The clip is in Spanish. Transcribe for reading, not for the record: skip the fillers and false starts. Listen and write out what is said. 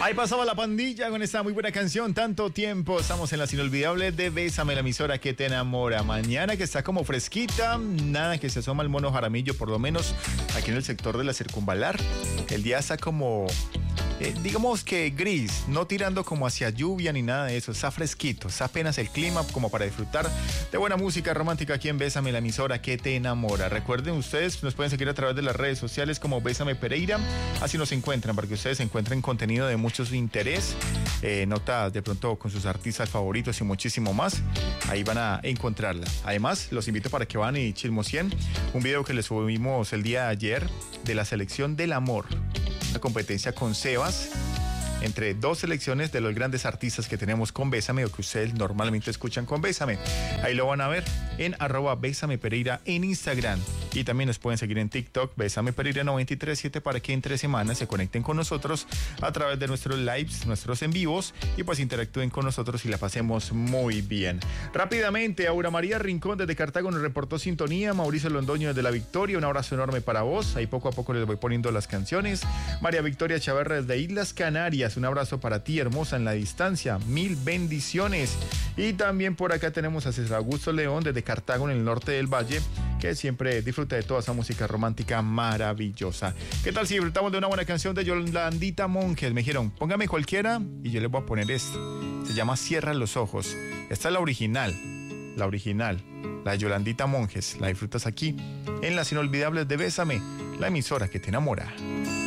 Ahí pasaba la pandilla con esta muy buena canción, Tanto Tiempo. Estamos en las inolvidables de Bésame, la emisora que te enamora. Mañana que está como fresquita, nada que se asoma el mono Jaramillo, por lo menos aquí en el sector de la Circunvalar. El día está como, digamos que gris, no tirando como hacia lluvia ni nada de eso. Está fresquito, está apenas el clima como para disfrutar de buena música romántica aquí en Bésame, la emisora que te enamora. Recuerden, ustedes nos pueden seguir a través de las redes sociales como Bésame Pereira. Así nos encuentran, para que ustedes encuentren contenido de mucho interés, notas de pronto con sus artistas favoritos y muchísimo más. Ahí van a encontrarla. Además, los invito para que van y chismosien un video que les subimos el día de ayer de la selección del amor. Una competencia con Sebas entre dos selecciones de los grandes artistas que tenemos con Bésame o que ustedes normalmente escuchan con Bésame. Ahí lo van a ver en @Bésame Pereira en Instagram. Y también nos pueden seguir en TikTok, Bésame Pereira 937, para que entre semanas se conecten con nosotros a través de nuestros lives, nuestros en vivos, y pues interactúen con nosotros y la pasemos muy bien. Rápidamente, Aura María Rincón desde Cartago nos reportó sintonía. Mauricio Londoño desde La Victoria, un abrazo enorme para vos. Ahí poco a poco les voy poniendo las canciones. María Victoria Chaverra desde Islas Canarias, un abrazo para ti, hermosa en la distancia. Mil bendiciones. Y también por acá tenemos a César Augusto León desde Cartago, en el norte del valle, que siempre disfruta de toda esa música romántica maravillosa. ¿Qué tal si disfrutamos de una buena canción de Yolandita Monjes? Me dijeron, póngame cualquiera y yo les voy a poner esta. Se llama Cierra los ojos. Esta es la original, la de Yolandita Monjes. La disfrutas aquí en las inolvidables de Bésame, la emisora que te enamora.